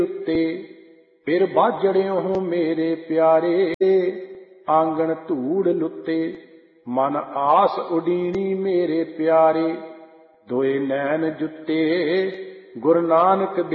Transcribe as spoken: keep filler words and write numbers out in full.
ਉੱਤੇ ਫਿਰ ਬਾਝੜਿਓ ਮੇਰੇ ਪਿਆਰੇ, ਆਂਗਣ ਧੂੜ ਲੁੱਤੇ ਮਨ ਆਸ ਉਡੀਣੀ ਮੇਰੇ ਪਿਆਰੇ। ਦੋਏ ਨੈਣ ਜੁੱਤੇ ਗੁਰੂ ਨਾਨਕ